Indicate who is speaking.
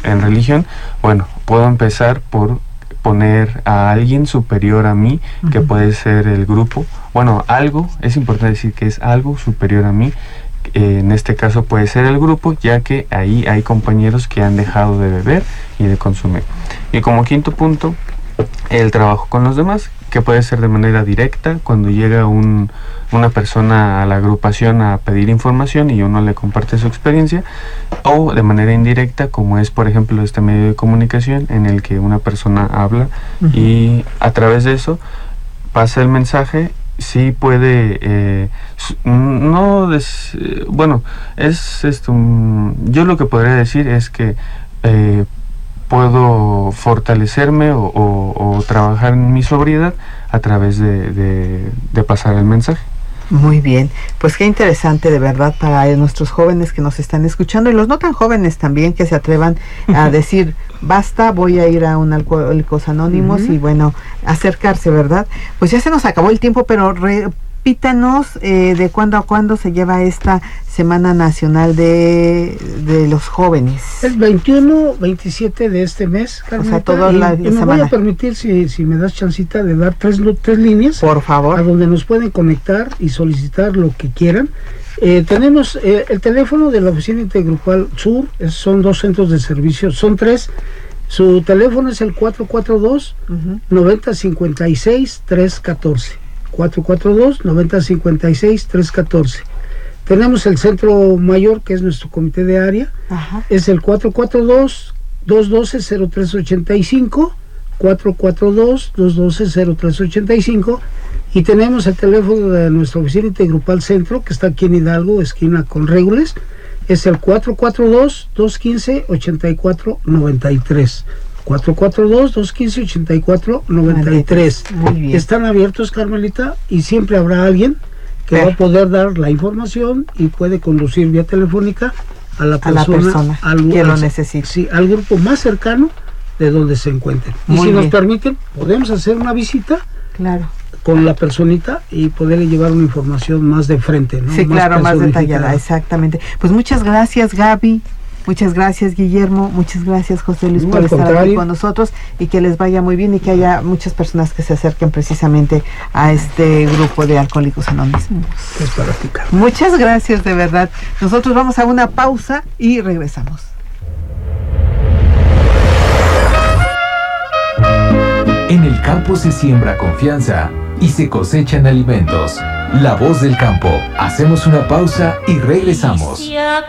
Speaker 1: en religión, bueno, puedo empezar por poner a alguien superior a mí, que puede ser el grupo. Bueno, algo, es importante decir que es algo superior a mí. En este caso puede ser el grupo, ya que ahí hay compañeros que han dejado de beber y de consumir. Y como quinto punto, el trabajo con los demás, que puede ser de manera directa, cuando llega una persona a la agrupación a pedir información y uno le comparte su experiencia, o de manera indirecta, como es por ejemplo este medio de comunicación en el que una persona habla y a través de eso pasa el mensaje. Sí puede, bueno, es esto, yo lo que podría decir es que puedo fortalecerme o trabajar en mi sobriedad a través de pasar el mensaje.
Speaker 2: Muy bien, pues qué interesante de verdad para nuestros jóvenes que nos están escuchando y los no tan jóvenes también, que se atrevan a decir basta, voy a ir a un Alcohólicos Anónimos y bueno, acercarse, ¿verdad? Pues ya se nos acabó el tiempo, pero repítanos de cuándo a cuándo se lleva esta Semana Nacional de los Jóvenes.
Speaker 3: El 21, 27 de este mes, Carmelita,
Speaker 2: o sea, toda la
Speaker 3: y me
Speaker 2: semana.
Speaker 3: voy a permitir, si me das chancita, de dar tres líneas.
Speaker 2: Por favor.
Speaker 3: A donde nos pueden conectar y solicitar lo que quieran. Tenemos el teléfono de la Oficina Intergrupal Sur, son 2 centros de servicio, son 3. Su teléfono es el 442-9056-314. 442-9056-314. Tenemos el centro mayor, que es nuestro comité de área. Es el 442-212-0385. 442-212-0385. Y tenemos el teléfono de nuestra oficina intergrupal centro, que está aquí en Hidalgo, esquina con Regules. Es el 442-215-8493. 442-215-8493.
Speaker 2: Muy bien.
Speaker 3: Están abiertos, Carmelita, y siempre habrá alguien que va a poder dar la información y puede conducir vía telefónica a la persona
Speaker 2: que lo necesite.
Speaker 3: Sí, al grupo más cercano de donde se encuentren. Y si nos permiten, podemos hacer una visita.
Speaker 2: Claro.
Speaker 3: Con la personita y poderle llevar una información más de frente, ¿no?
Speaker 2: Sí, claro, más detallada, exactamente. Pues muchas gracias, Gaby. Muchas gracias, Guillermo. Muchas gracias, José Luis, por estar aquí con nosotros, y que les vaya muy bien y que haya muchas personas que se acerquen precisamente a este grupo de Alcohólicos Anónimos.
Speaker 3: Es para platicar.
Speaker 2: Muchas gracias, de verdad. Nosotros vamos a una pausa y regresamos.
Speaker 4: En el campo se siembra confianza y se cosechan alimentos. La voz del campo. Hacemos una pausa y regresamos.